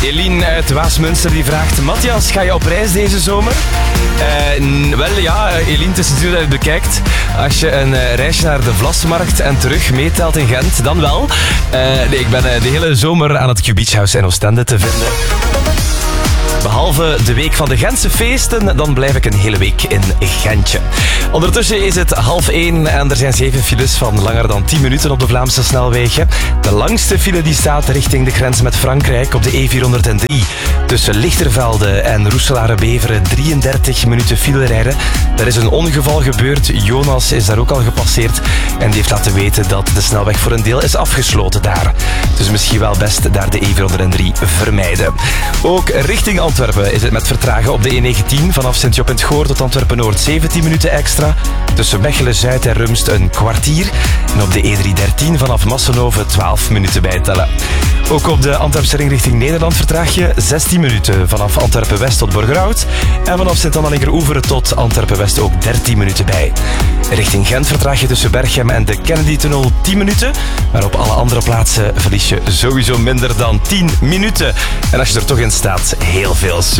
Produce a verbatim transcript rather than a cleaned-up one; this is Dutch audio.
Eline uit Waasmunster die vraagt: Matthias, ga je op reis deze zomer? Uh, wel ja, Eline, het is natuurlijk dat je het bekijkt. Als je een uh, reisje naar de Vlasmarkt en terug meetelt in Gent, dan wel. Uh, nee, ik ben uh, de hele zomer aan het Q-Beach House in Oostende te vinden. Behalve de week van de Gentse feesten, dan blijf ik een hele week in Gentje. Ondertussen is het half één en er zijn zeven files van langer dan tien minuten op de Vlaamse snelwegen. De langste file die staat richting de grens met Frankrijk op de E vierhonderddrie. Tussen Lichtervelde en Roeselare-Beveren drieëndertig minuten file rijden. Er is een ongeval gebeurd. Jonas is daar ook al gepasseerd en die heeft laten weten dat de snelweg voor een deel is afgesloten daar. Dus misschien wel best daar de E vierhonderddrie vermijden. Ook richting Antwerpen is het met vertragen op de E negentien vanaf Sint-Job in het Goor tot Antwerpen-Noord zeventien minuten extra. Tussen Mechelen-Zuid en Rumst een kwartier. En op de E driehonderddertien vanaf Massenhoven twaalf minuten bijtellen. Ook op de Antwerpse ring richting Nederland vertraag je zestien minuten vanaf Antwerpen-West tot Borgerhout. En vanaf Sint-Anna-Linkeroever tot Antwerpen-West ook dertien minuten bij. Richting Gent vertraag je tussen Berchem en de Kennedy-tunnel tien minuten. Maar op alle andere plaatsen verlies je sowieso minder dan tien minuten. En als je er toch in staat, heel veel